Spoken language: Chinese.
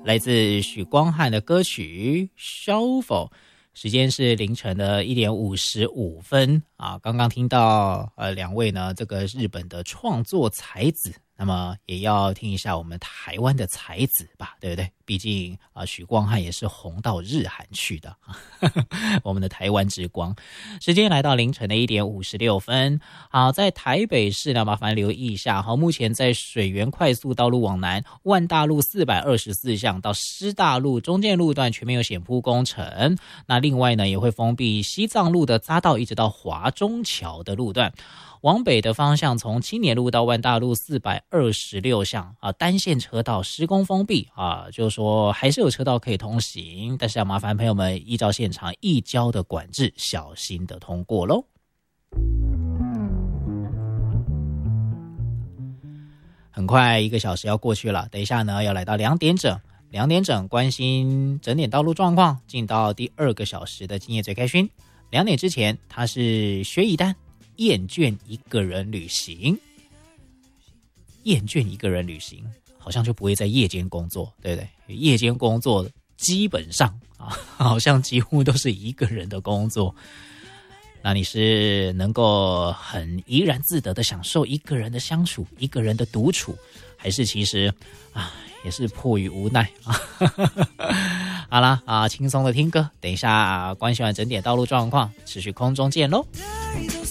来自许光汉的歌曲《Shuffle》，时间是凌晨的1点55分啊。刚刚听到两位呢，这个日本的创作才子，那么也要听一下我们台湾的才子吧，对不对？毕竟许光汉也是红到日韩去的我们的台湾之光。时间来到凌晨的1点56分。好，在台北市呢，麻烦留意一下。好，目前在水源快速道路往南，万大路424巷到师大路中间路段全面有险铺工程。那另外呢，也会封闭西藏路的匝道一直到华中桥的路段。往北的方向，从青年路到万大路426巷单线车道施工封闭就是说还是有车道可以通行，但是要麻烦朋友们依照现场一交的管制，小心的通过咯。很快1个小时要过去了，等一下呢要来到2点整，2点整关心整点道路状况，进到第2个小时的今夜最开勋。2点之前，它是薛逸丹。厌倦一个人旅行，厌倦一个人旅行，好像就不会在夜间工作，对不对？夜间工作基本上好像几乎都是一个人的工作。那你是能够很怡然自得的享受一个人的相处，一个人的独处，还是其实也是迫于无奈好啦轻松的听歌，等一下关心完整点道路状况，持续空中见咯。